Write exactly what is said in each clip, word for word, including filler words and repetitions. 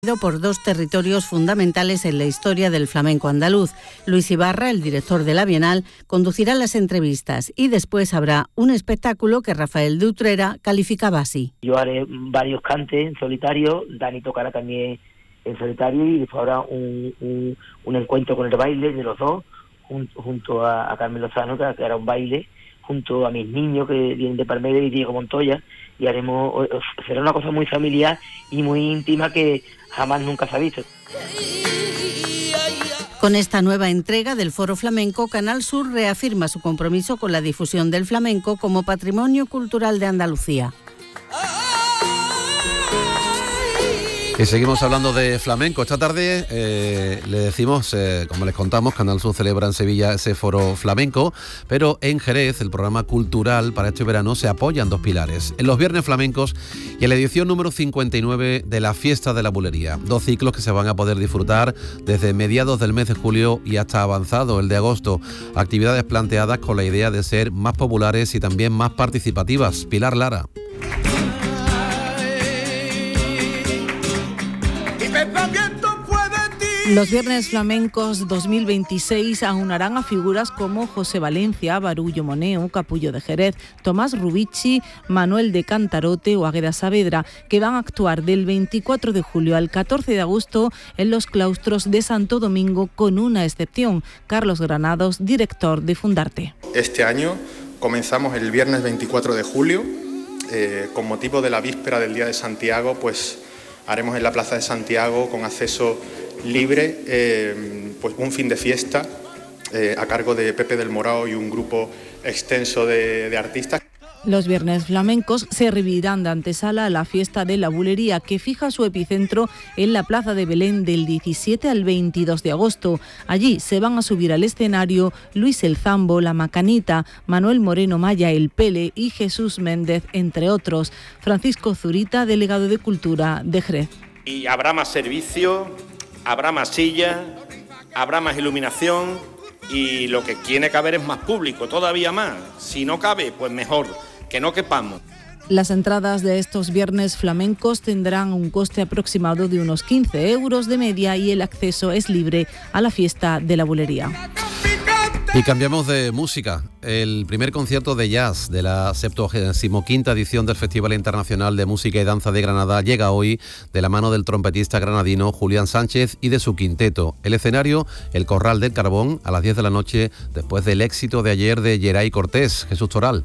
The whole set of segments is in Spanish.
por dos territorios fundamentales en la historia del flamenco andaluz. Luis Ibarra, el director de la Bienal, conducirá las entrevistas y después habrá un espectáculo que Rafael de Utrera calificaba así. Yo haré varios cantes en solitario, Dani tocará también en solitario y después habrá un, un, un encuentro con el baile de los dos, junto, junto a, a Carmen Lozano, que hará un baile, junto a mis niños que vienen de Palmera y Diego Montoya, y haremos, será una cosa muy familiar y muy íntima que jamás nunca se ha visto. Con esta nueva entrega del Foro Flamenco, Canal Sur reafirma su compromiso con la difusión del flamenco como patrimonio cultural de Andalucía. Y seguimos hablando de flamenco. Esta tarde eh, le decimos, eh, como les contamos, Canal Sur celebra en Sevilla ese foro flamenco, pero en Jerez el programa cultural para este verano se apoya en dos pilares: en los viernes flamencos y en la edición número cincuenta y nueve de la Fiesta de la Bulería. Dos ciclos que se van a poder disfrutar desde mediados del mes de julio y hasta avanzado el de agosto. Actividades planteadas con la idea de ser más populares y también más participativas. Pilar Lara. Los Viernes Flamencos dos mil veintiséis aunarán a figuras como José Valencia, Barullo Moneo, Capullo de Jerez, Tomás Rubici, Manuel de Cantarote o Águeda Saavedra, que van a actuar del veinticuatro de julio al catorce de agosto en los claustros de Santo Domingo, con una excepción: Carlos Granados, director de Fundarte. Este año comenzamos el viernes veinticuatro de julio, eh, con motivo de la víspera del Día de Santiago, pues haremos en la Plaza de Santiago, con acceso libre, eh, pues un fin de fiesta eh, a cargo de Pepe del Morao y un grupo extenso de, de artistas. Los Viernes Flamencos servirán de antesala a la Fiesta de la Bulería, que fija su epicentro en la Plaza de Belén del diecisiete al veintidós de agosto. Allí se van a subir al escenario Luis el Zambo, La Macanita, Manuel Moreno Maya el Pele y Jesús Méndez, entre otros. Francisco Zurita, delegado de Cultura de Jerez. Y habrá más servicio, habrá más sillas, habrá más iluminación y lo que tiene que haber es más público, todavía más. Si no cabe, pues mejor, que no quepamos. Las entradas de estos viernes flamencos tendrán un coste aproximado de unos quince euros de media y el acceso es libre a la Fiesta de la Bulería. Y cambiamos de música. El primer concierto de jazz de la septuagésima quinta edición del Festival Internacional de Música y Danza de Granada llega hoy de la mano del trompetista granadino Julián Sánchez y de su quinteto. El escenario, el Corral del Carbón, a las diez de la noche, después del éxito de ayer de Geray Cortés. Jesús Toral.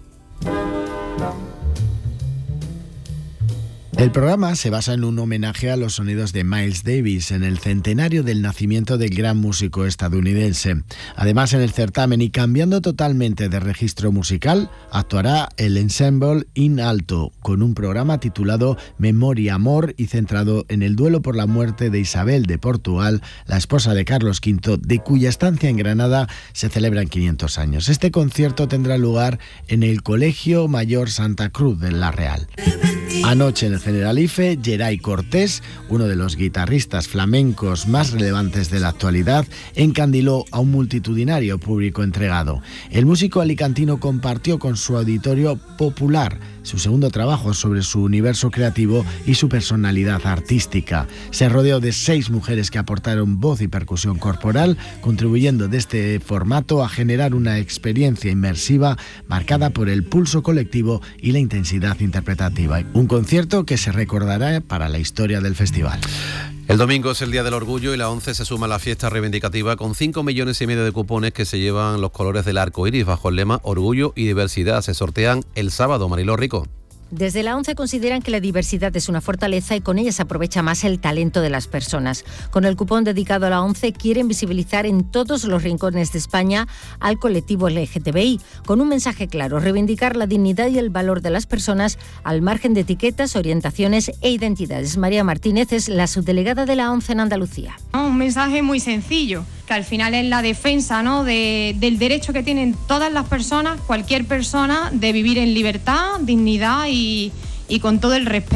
El programa se basa en un homenaje a los sonidos de Miles Davis en el centenario del nacimiento del gran músico estadounidense. Además, en el certamen, y cambiando totalmente de registro musical, actuará el Ensemble in Alto, con un programa titulado Memoria Amor y centrado en el duelo por la muerte de Isabel de Portugal, la esposa de Carlos quinto, de cuya estancia en Granada se celebran quinientos años. Este concierto tendrá lugar en el Colegio Mayor Santa Cruz de La Real. Anoche en el Generalife, Geray Cortés, uno de los guitarristas flamencos más relevantes de la actualidad, encandiló a un multitudinario público entregado. El músico alicantino compartió con su auditorio popular su segundo trabajo sobre su universo creativo y su personalidad artística. Se rodeó de seis mujeres que aportaron voz y percusión corporal, contribuyendo de este formato a generar una experiencia inmersiva marcada por el pulso colectivo y la intensidad interpretativa. Un concierto que se recordará para la historia del festival. El domingo es el Día del Orgullo y la ONCE se suma a la fiesta reivindicativa con cinco millones y medio de cupones que se llevan los colores del arco iris bajo el lema Orgullo y Diversidad. Se sortean el sábado. Mariló Rico. Desde la ONCE consideran que la diversidad es una fortaleza y con ella se aprovecha más el talento de las personas. Con el cupón dedicado a la ONCE quieren visibilizar en todos los rincones de España al colectivo L G T B I, con un mensaje claro: reivindicar la dignidad y el valor de las personas al margen de etiquetas, orientaciones e identidades. María Martínez es la subdelegada de la ONCE en Andalucía. Un mensaje muy sencillo, que al final es la defensa, ¿no?, de, del derecho que tienen todas las personas, cualquier persona, de vivir en libertad, dignidad y, y con todo el respeto.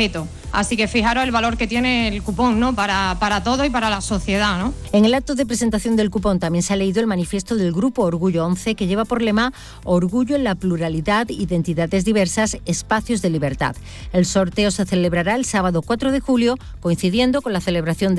Así que fijaros el valor que tiene el cupón, ¿no? Para, para todo y para la sociedad, ¿no? En el acto de presentación del cupón también se ha leído el manifiesto del Grupo Orgullo once, que lleva por lema Orgullo en la pluralidad, identidades diversas, espacios de libertad. El sorteo se celebrará el sábado cuatro de julio, coincidiendo con la celebración de